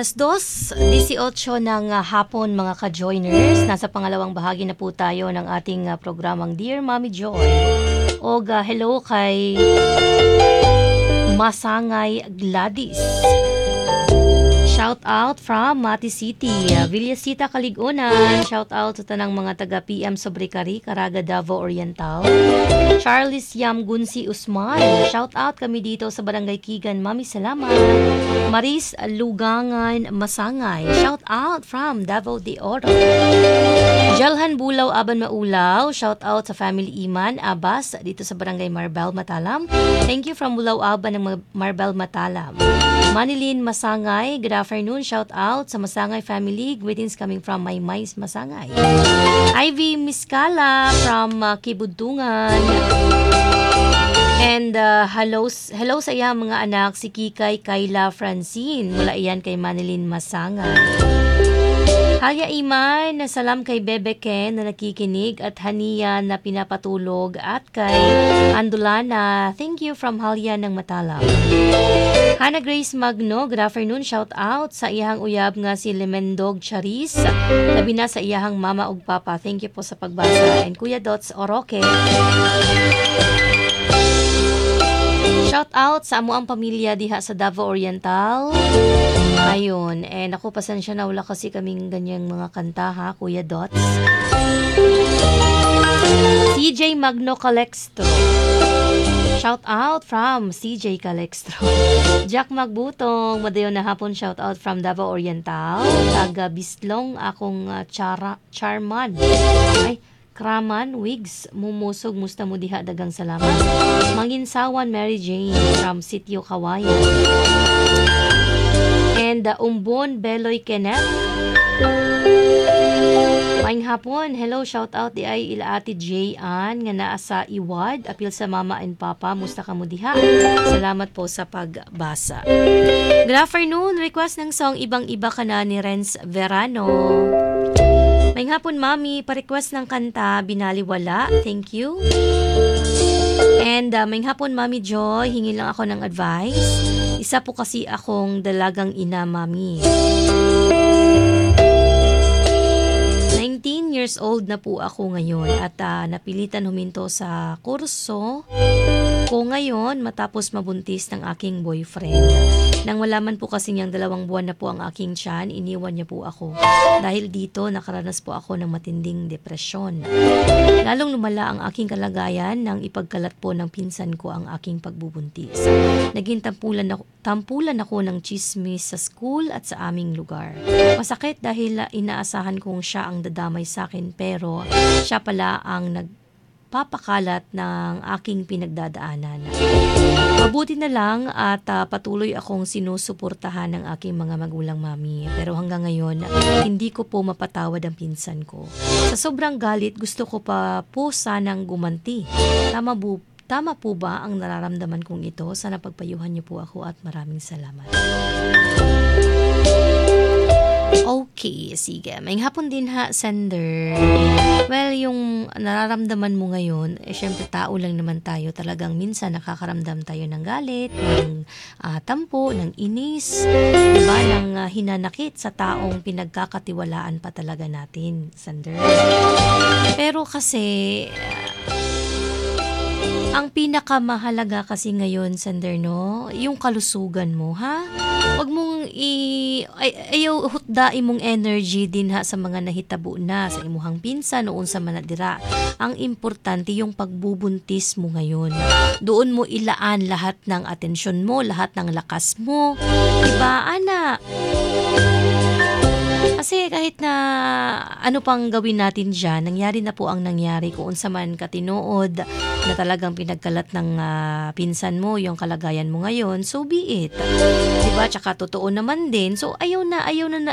2:18 ng hapon mga ka-joiners. Nasa pangalawang bahagi na po tayo ng ating programang Dear Mommy Joy. Hello kay Masangay Gladys. Shout out from Mati City, Villasita, Caligunan. Shout out sa tanang mga taga PM Sobrekari, Caraga, Davao Oriental. Charles Yam Gunsi Usman. Shout out kami dito sa Barangay Kigan. Mami, salamat. Maris Lugangan Masangay. Shout out from Davao de Oro. Jalhan Bulaw Aban Maulaw. Shout out sa family Iman Abbas dito sa Barangay Marbel Matalam. Thank you from Bulaw Aban ng Marbel Matalam. Manilin Masangay, good afternoon. Shout out sa Masangay family. Greetings coming from Maymais Masangay. Ivy Miskala from Kibudtungan. And hello sa iya mga anak, si Kikay Kayla Francine. Mula iyan kay Manilin Masangay. Halya Iman, salam kay Bebe Ken na nakikinig at Hania na pinapatulog at kay Andulana. Thank you from Halya ng Matalam. Hannah Grace Magno, good afternoon. Shout out sa iyahang uyab nga si Lemendog Charis. Labi na sa iyahang mama ug papa. Thank you po sa pagbasa. And Kuya Dots Oroque. Shout out sa amuang pamilya diha sa Davao Oriental. Ayun, ako pasensya na wala kasi kaming ganyang mga kanta ha, Kuya Dots. CJ Magno Calextro. Shout out from CJ Calextro. Jack Magbutong, madayon na hapon, shout out from Davao Oriental. Taga Bislong, akong Charman. Kraman, Wigs, Mumusog, musta mo diha, dagang salamat. Manginsawan, Mary Jane from Sitio Kawayan. And Umbon, Beloy Kenneth. Maing hapon, hello, shout out di ay ila ati J.An nga naa sa Iwad, apil sa mama and papa, musta ka mo diha. Salamat po sa pagbasa. Good afternoon, request ng song Ibang Iba Ka Na ni Renz Verano. Maing hapon, mami, pa-request ng kanta Binaliwala, thank you. And maing hapon, Mami Joy, hingi lang ako ng advice. Isa po kasi akong dalagang ina, mami. 19 years old na po ako ngayon at napilitan huminto sa kurso ko ngayon matapos mabuntis ng aking boyfriend. Nang malaman po kasi niyang 2 buwan na po ang aking tiyan, iniwan niya po ako. Dahil dito, nakaranas po ako ng matinding depresyon. Lalong lumala ang aking kalagayan nang ipagkalat po ng pinsan ko ang aking pagbubuntis. Naging tampulan ako ng chismis sa school at sa aming lugar. Masakit dahil inaasahan kong siya ang dadamay sa akin pero siya pala ang nagpapakalat ng aking pinagdadaanan. Mabuti na lang at patuloy akong sinusuportahan ng aking mga magulang, mami. Pero hanggang ngayon, hindi ko po mapatawad ang pinsan ko. Sa sobrang galit, gusto ko pa po sanang gumanti. Tama po ba ang nararamdaman kong ito? Sana pagpayuhan niyo po ako at maraming salamat. Okay, sige. May hapon din ha, sender. Well, yung nararamdaman mo ngayon, syempre tao lang naman tayo. Talagang minsan nakakaramdam tayo ng galit, ng tampo, ng inis, diba? Ng hinanakit sa taong pinagkakatiwalaan pa talaga natin, sender. Pero kasi ang pinakamahalaga kasi ngayon, sender, no? Yung kalusugan mo, ha? Huwag mong ayaw hutdain mong energy din ha sa mga nahitabo na sa imuhang pinsan noon sa manadira. Ang importante yung pagbubuntis mo ngayon. Doon mo ilaan lahat ng atensyon mo, lahat ng lakas mo. Diba, anak? Kasi kahit na ano pang gawin natin dyan, nangyari na po ang nangyari kung unsa man katinood na talagang pinagkalat ng pinsan mo yung kalagayan mo ngayon, so be it. Diba? Tsaka totoo naman din. So ayaw na